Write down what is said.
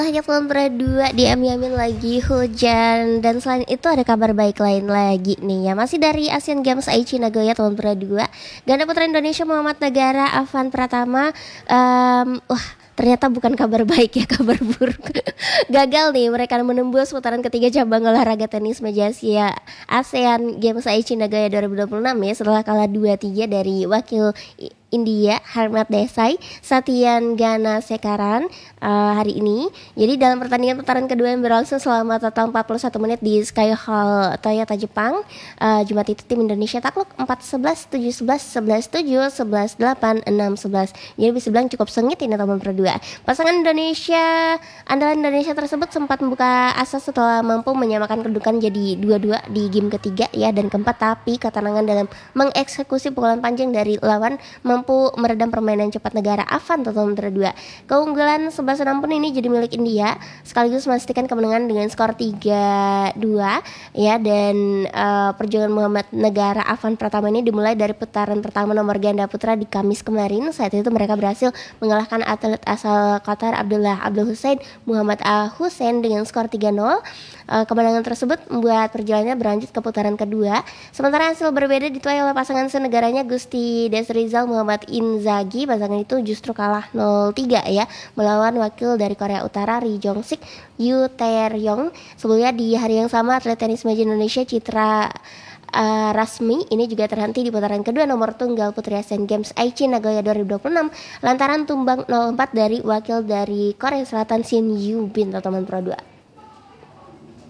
Hanya Pembra 2 diamin-amin lagi hujan. Dan selain itu ada kabar baik lain lagi nih ya. Masih dari Asian Games Aichi Nagoya tahun Pembra 2, ganda putra Indonesia Muhammad Negara Afan Pratama, wah ternyata bukan kabar baik ya, kabar buruk. Gagal nih mereka menembus putaran ketiga cabang olahraga tenis meja Asia ASEAN Games Aichi Nagoya 2026 ya, setelah kalah 2-3 dari wakil India Harmat Desai Satyan Ganasekaran hari ini. Jadi dalam pertandingan putaran kedua yang berlangsung selama total 41 menit di Sky Hall Toyota Jepang, Jumat itu tim Indonesia takluk 4-11, 7-11, 11-7, 11-8, 6-11. Jadi bisa bilang cukup sengit ini teman berdua. Pasangan andalan Indonesia tersebut sempat membuka asa setelah mampu menyamakan kedudukan jadi 2-2 di game ketiga ya dan keempat, tapi ketenangan dalam mengeksekusi pukulan panjang dari lawan mampu meredam permainan cepat negara Afan total nomor 2. Keunggulan 11-6 pun ini jadi milik India sekaligus memastikan kemenangan dengan skor 3-2 ya. Dan perjuangan Muhammad Negara Afan Pratama ini dimulai dari putaran pertama nomor ganda putra di Kamis kemarin. Saat itu mereka berhasil mengalahkan atlet asal Qatar Abdullah Abdul Hussein Muhammad Hussein dengan skor 3-0. Kemenangan tersebut membuat perjalanannya berlanjut ke putaran kedua. Sementara hasil berbeda dituai oleh pasangan senegaranya Gusti Desrizal Muhammad Inzaghi. Pasangan itu justru kalah 0-3 ya melawan wakil dari Korea Utara Ri Jong Sik Yu Tae-ryong. Sebelumnya di hari yang sama atlet tenis meja Indonesia Citra Rasmi ini juga terhenti di putaran kedua nomor tunggal putri Asian Games Aichi Nagoya 2026 lantaran tumbang 0-4 dari wakil dari Korea Selatan Shin Yu Bin atau teman Pro 2.